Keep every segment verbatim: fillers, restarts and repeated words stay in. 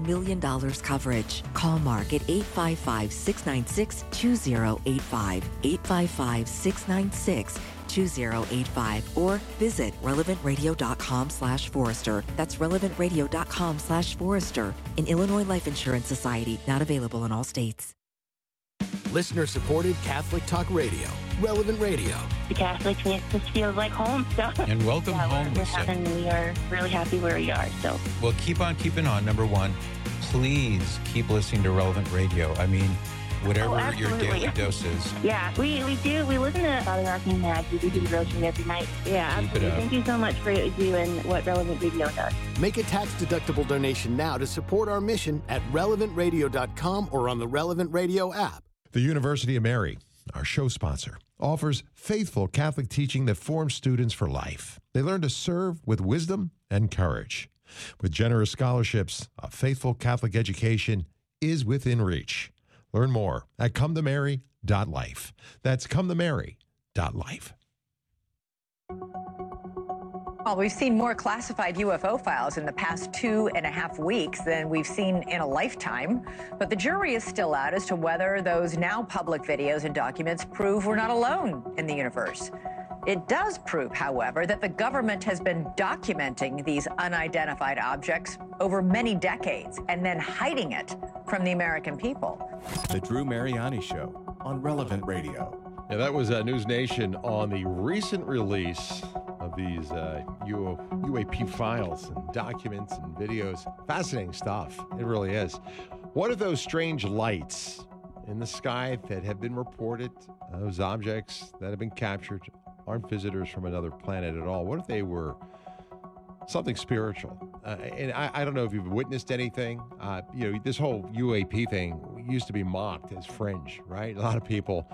million dollars coverage. Call Mark at eight five five, six nine six, two zero eight five, eight five five, six nine six, two zero eight five, or visit relevantradio.com slash Forrester. That's relevantradio.com slash Forrester. An Illinois Life Insurance Society, not available in all states. Listener-supported Catholic Talk Radio, Relevant Radio. The Catholics makes us feel like home. So. And welcome yeah, home, we're, Lisa. And we are really happy where we are. So. Well, keep on keeping on. Number one, please keep listening to Relevant Radio. I mean, whatever oh, your daily dose is. Yeah, we, we do. We listen to Father Arcane Mad. We do the devotion every night. Yeah, Keep absolutely. Thank you so much for what you do and what Relevant Radio does. Make a tax-deductible donation now to support our mission at relevant radio dot com or on the Relevant Radio app. The University of Mary, our show sponsor, offers faithful Catholic teaching that forms students for life. They learn to serve with wisdom and courage. With generous scholarships, a faithful Catholic education is within reach. Learn more at come to mary dot life. That's come to mary dot life. Well, we've seen more classified U F O files in the past two and a half weeks than we've seen in a lifetime. But the jury is still out as to whether those now public videos and documents prove we're not alone in the universe. It does prove, however, that the government has been documenting these unidentified objects over many decades and then hiding it from the American people. The Drew Mariani Show on Relevant Radio. Yeah, that was uh, News Nation on the recent release of these uh, U A P files and documents and videos. Fascinating stuff. It really is. What are those strange lights in the sky that have been reported? Uh, those objects that have been captured aren't visitors from another planet at all. What if they were something spiritual? Uh, and I, I don't know if you've witnessed anything. Uh, you know, this whole U A P thing used to be mocked as fringe, right? A lot of people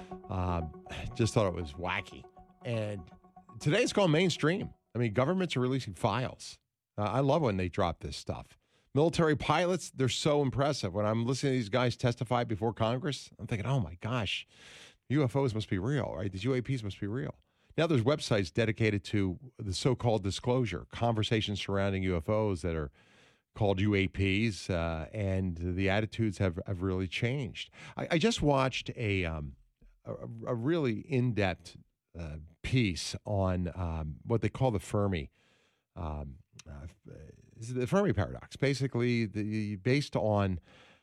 um, just thought it was wacky. And today it's called mainstream. I mean, governments are releasing files. Uh, I love when they drop this stuff. Military pilots, they're so impressive. When I'm listening to these guys testify before Congress, I'm thinking, oh my gosh, U F Os must be real, right? These U A Ps must be real. Now there's websites dedicated to the so-called disclosure, conversations surrounding U F Os that are called U A Ps, uh, and the attitudes have, have really changed. I, I just watched a, um, a, a really in-depth uh, piece on um, what they call the Fermi, um, uh, the Fermi paradox. Basically, the based on,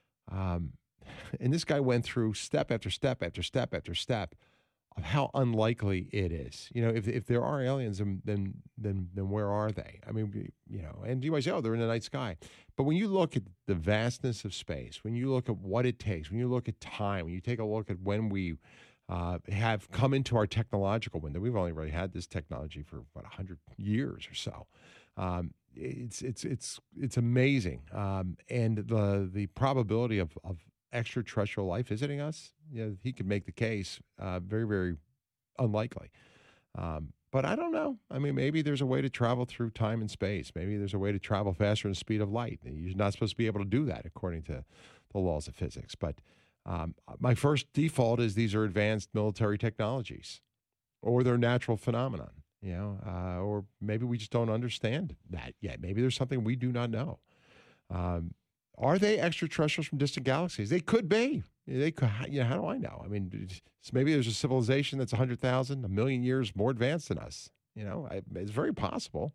um, and this guy went through step after step after step after step of how unlikely it is. You know, if if there are aliens, then then then, then where are they? I mean, you know, and you might say, oh, they're in the night sky. But when you look at the vastness of space, when you look at what it takes, when you look at time, when you take a look at when we uh, have come into our technological window, we've only really had this technology for, what, one hundred years or so. Um, it's it's it's it's amazing. Um, and the the probability of, of extraterrestrial life visiting us, you know, he could make the case, uh, very, very unlikely. Um, but I don't know. I mean, maybe there's a way to travel through time and space. Maybe there's a way to travel faster than the speed of light. You're not supposed to be able to do that according to the laws of physics. But um, my first default is these are advanced military technologies or they're natural phenomenon, you know, uh, or maybe we just don't understand that yet. Maybe there's something we do not know. Um, Are they extraterrestrials from distant galaxies? They could be. They could. You know, how do I know? I mean, maybe there's a civilization that's one hundred thousand, a million years more advanced than us. You know, I, it's very possible.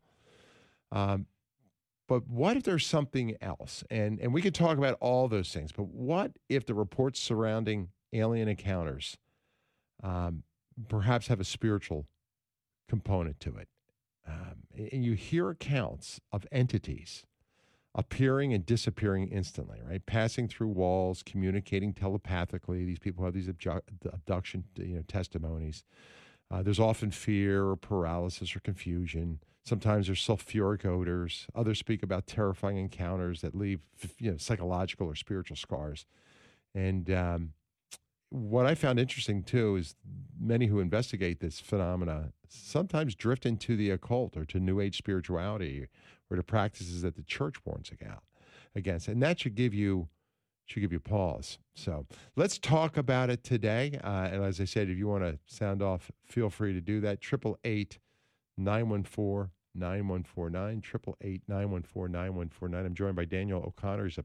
Um, but what if there's something else? And and we could talk about all those things. But what if the reports surrounding alien encounters um, perhaps have a spiritual component to it? Um, and you hear accounts of entities appearing and disappearing instantly, right? Passing through walls, communicating telepathically. These people have these abju- abduction, you know, testimonies. Uh, there's often fear or paralysis or confusion. Sometimes there's sulfuric odors. Others speak about terrifying encounters that leave, you know, psychological or spiritual scars. And um, what I found interesting too is many who investigate this phenomena sometimes drift into the occult or to New Age spirituality, or to practices that the church warns against, and that should give you should give you pause. So let's talk about it today. Uh, and as I said, if you want to sound off, feel free to do that. Triple eight nine one four nine one four nine. Triple eight nine one four nine one four nine. I'm joined by Daniel O'Connor. He's a